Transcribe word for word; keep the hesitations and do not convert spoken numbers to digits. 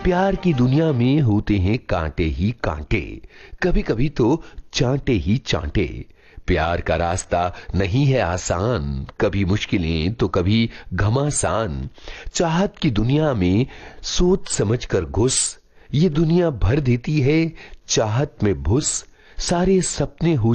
प्यार की दुनिया में होते हैं कांटे ही कांटे, कभी कभी तो चांटे ही चांटे। प्यार का रास्ता नहीं है आसान, कभी मुश्किलें तो कभी घमासान। चाहत की दुनिया में सोच समझ कर घुस, ये दुनिया भर देती है चाहत में भुस। सारे सपने हो